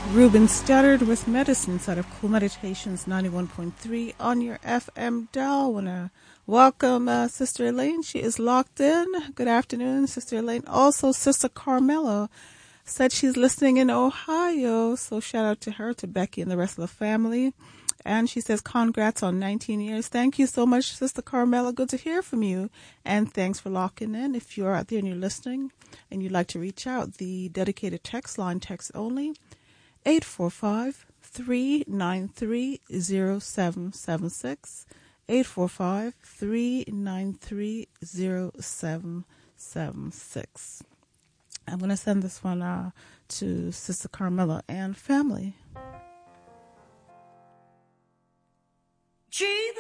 Ruben Studdard with Medicines out of Cool Meditations 91.3 on your FM dial. Want to welcome Sister Elaine. She is locked in. Good afternoon, Sister Elaine. Also, Sister Carmela said she's listening in Ohio. So shout out to her, to Becky and the rest of the family. And she says, congrats on 19 years. Thank you so much, Sister Carmela. Good to hear from you. And thanks for locking in. If you're out there and you're listening and you'd like to reach out, the dedicated text line, text only, 845-393-0776, 845-393-0776. I'm going to send this one to Sister Carmela and family.